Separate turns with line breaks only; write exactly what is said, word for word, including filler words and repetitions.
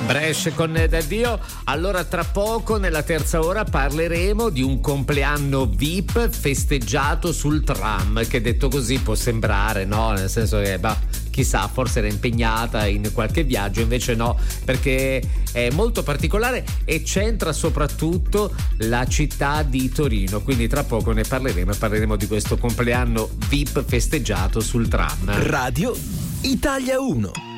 Brescia con Da Dio. Allora tra poco nella terza ora parleremo di un compleanno V I P festeggiato sul tram, che detto così può sembrare, no? Nel senso che bah, chissà, forse era impegnata in qualche viaggio, invece no, perché è molto particolare e c'entra soprattutto la città di Torino, quindi tra poco ne parleremo e parleremo di questo compleanno V I P festeggiato sul tram.
Radio Italia uno.